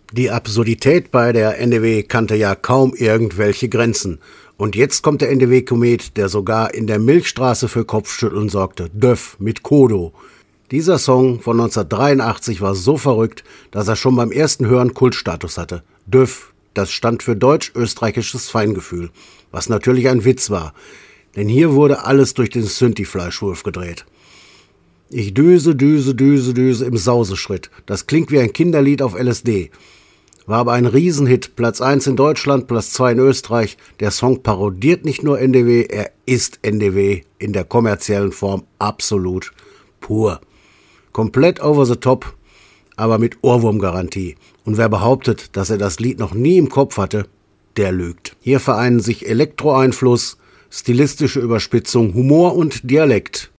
Die Absurdität bei der NDW kannte ja kaum irgendwelche Grenzen. Und jetzt kommt der NDW-Komet, der sogar in der Milchstraße für Kopfschütteln sorgte. Döff mit Kodo. Dieser Song von 1983 war so verrückt, dass er schon beim ersten Hören Kultstatus hatte. Döff, das stand für deutsch-österreichisches Feingefühl, was natürlich ein Witz war. Denn hier wurde alles durch den Synthi-Fleischwolf gedreht. Ich düse im Sauseschritt. Das klingt wie ein Kinderlied auf LSD. War aber ein Riesenhit, Platz 1 in Deutschland, Platz 2 in Österreich. Der Song parodiert nicht nur NDW, er ist NDW in der kommerziellen Form absolut pur. Komplett over the top, aber mit Ohrwurmgarantie. Und wer behauptet, dass er das Lied noch nie im Kopf hatte, der lügt. Hier vereinen sich Elektroeinfluss, stilistische Überspitzung, Humor und Dialekt.